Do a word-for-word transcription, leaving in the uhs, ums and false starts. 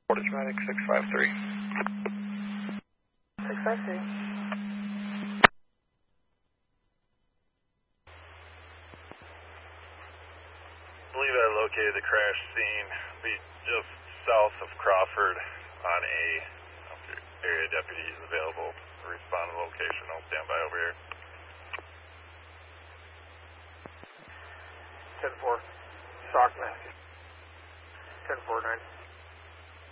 Automatic six five three. six five three. I believe I located the crash scene. Be just south of Crawford on A. Area deputies available to respond to the location. I'll stand by over here. ten four. Stockman. ten four nine.